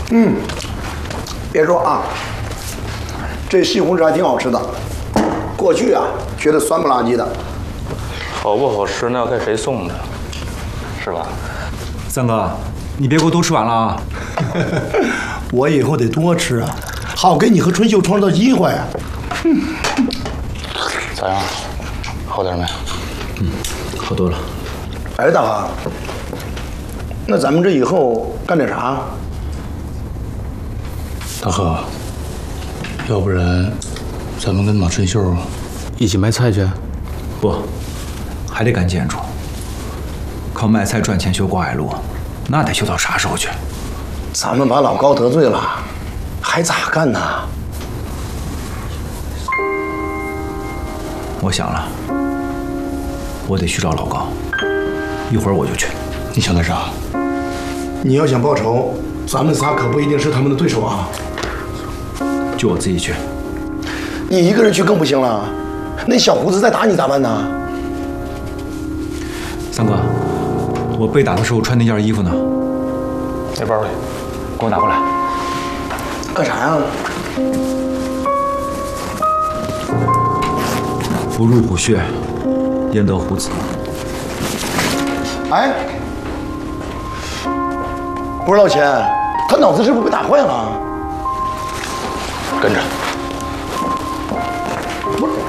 别说啊，这西红柿还挺好吃的。过去啊，觉得酸不拉几的。 好不好吃那要看谁送的，是吧？ 三哥，你别给我都吃完了啊！ 我以后得多吃啊，好给你和春秀创造机会啊。 咋样？好点没？ 好多了。 哎，大航，那咱们这以后干点啥？ 大哥，要不然咱们跟马春秀一起卖菜去？ 不，还得赶建筑。靠卖菜赚钱修过海路，那得修到啥时候去？ 咱们把老高得罪了，还咋干呢？ 我想了，我得去找老高，一会儿我就去。 你想干啥？ 你要想报仇，咱们仨可不一定是他们的对手啊。 就我自己去。 你一个人去更不行了，那小胡子再打你咋办呢？ 三哥，我被打的时候穿那件衣服呢？ 在包里， 给我拿过来。 干啥呀？ 不入虎穴，焉得虎子？ 哎，不是老钱，他脑子是不是被打坏了？ 跟着。